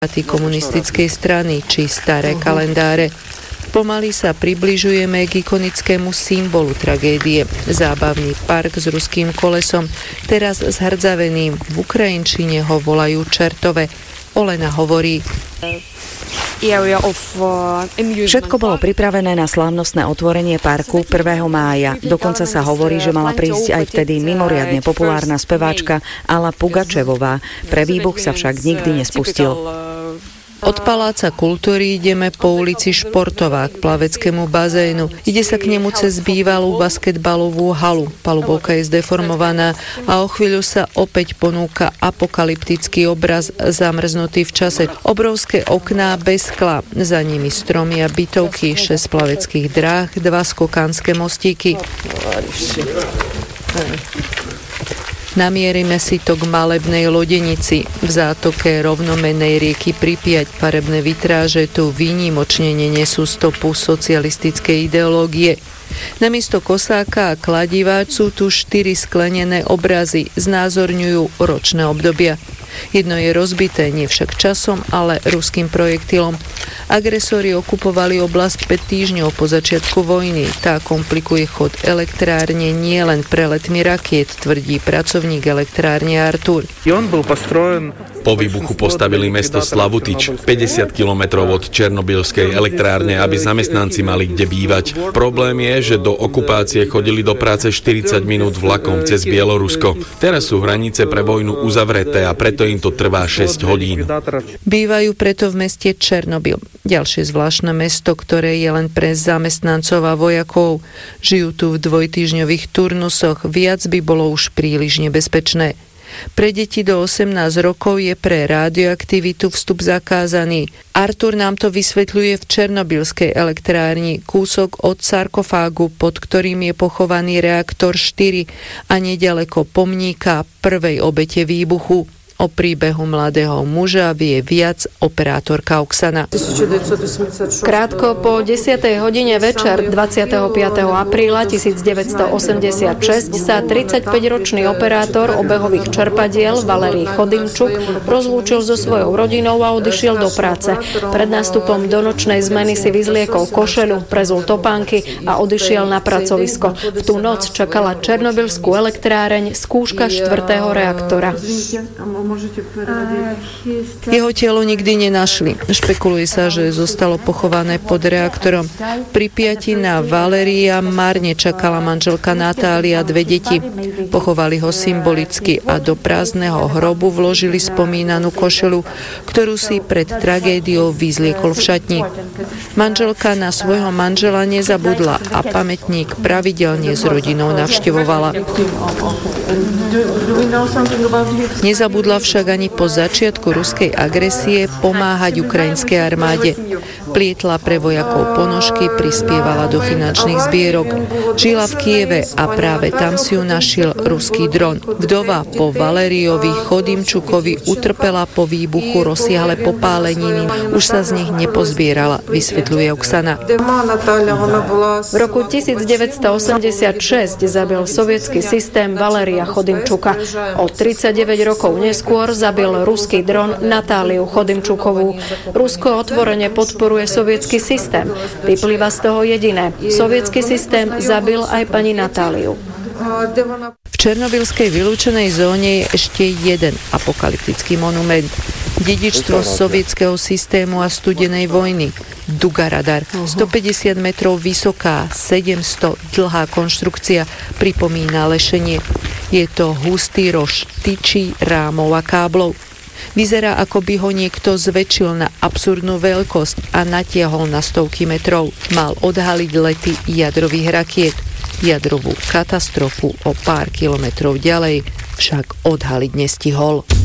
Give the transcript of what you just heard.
komunistickej strany či staré kalendáre. Pomaly sa približujeme k ikonickému symbolu tragédie. Zábavný park s ruským kolesom, teraz zhrdzaveným, v ukrajinčine ho volajú Čertove. Olena hovorí: Všetko bolo pripravené na slávnostné otvorenie parku 1. mája. Dokonca sa hovorí, že mala prísť aj vtedy mimoriadne populárna speváčka Alla Pugačevová. Pre výbuch sa však nikdy nespustil. Od Paláca kultúry ideme po ulici Športová k plaveckému bazénu. Ide sa k nemu cez bývalú basketbalovú halu. Palubovka je zdeformovaná a o chvíľu sa opäť ponúka apokalyptický obraz zamrznutý v čase. Obrovské okná bez skla, za nimi stromy a bytovky, 6 plaveckých dráh, 2 skokanské mostíky. Namierime si to k malebnej lodenici. V zátoke rovnomennej rieky Pripiať farebné vitráže tu výnimočne nenesú stopu socialistickej ideológie. Namiesto kosáka a kladiva sú tu 4 sklenené obrazy, znázorňujú ročné obdobia. Jedno je rozbité, nie však časom, ale ruským projektilom. Agresori okupovali oblasť 5 týždňov po začiatku vojny. Tá komplikuje chod elektrárne nielen preletmi rakiet, tvrdí pracovník elektrárne Artur. Po výbuchu postavili mesto Slavutič, 50 kilometrov od Černobylskej elektrárne, aby zamestnanci mali kde bývať. Problém je, že do okupácie chodili do práce 40 minút vlakom cez Bielorusko. Teraz sú hranice pre vojnu uzavreté a preto im to trvá 6 hodín. Bývajú preto v meste Černobyl. Ďalšie zvláštne mesto, ktoré je len pre zamestnancov a vojakov. Žijú tu v dvojtýždňových turnusoch, viac by bolo už príliš nebezpečné. Pre deti do 18 rokov je pre radioaktivitu vstup zakázaný. Artur nám to vysvetľuje v Černobylskej elektrárni, kúsok od sarkofágu, pod ktorým je pochovaný reaktor 4 a neďaleko pomníka prvej obete výbuchu. O príbehu mladého muža vie viac operátorka Oksana. Krátko po 10. hodine večer 25. apríla 1986 sa 35-ročný operátor obehových čerpadiel Valerij Chodymčuk rozlúčil so svojou rodinou a odišiel do práce. Pred nástupom do nočnej zmeny si vyzliekol košeľu, prezul topánky a odišiel na pracovisko. V tú noc čakala Černobylskú elektráreň skúška 4. reaktora. Jeho telo nikdy nenašli. Špekuluje sa, že zostalo pochované pod reaktorom. Pri Piati na Valerija marne čakala manželka Natália 2 deti. Pochovali ho symbolicky a do prázdneho hrobu vložili spomínanú košelu, ktorú si pred tragédiou vyzliekol v šatni. Manželka na svojho manžela nezabudla a pamätník pravidelne s rodinou navštevovala. Nezabudla však ani po začiatku ruskej agresie pomáhať ukrajinskej armáde. Plietla pre vojakov ponožky, prispievala do finančných zbierok. Žila v Kieve a práve tam si ju našiel ruský dron. Vdova po Valerijovi Chodymčukovi utrpela po výbuchu rozsiahle popáleniny. Už sa z nich nepozbierala, vysvetľuje Oksana. V roku 1986 zabil sovietský systém Valerija Chodymčuka. O 39 rokov neskôr zabil ruský dron Natáliu Chodymčukovú. Rusko otvorene podporuje sovietský systém. Vyplýva z toho jediné. Sovietský systém zabil aj pani Natáliu. V černobylskej vylúčenej zóne je ešte jeden apokalyptický monument. Dedičstvo sovietskeho systému a studenej vojny. Dugaradar. 150 metrov vysoká, 700 dlhá konštrukcia, pripomína lešenie. Je to hustý rož tyčí, rámov a káblov. Vyzerá, ako by ho niekto zväčšil na absurdnú veľkosť a natiahol na stovky metrov. Mal odhaliť lety jadrových rakiet. Jadrovú katastrofu o pár kilometrov ďalej však odhaliť nestihol.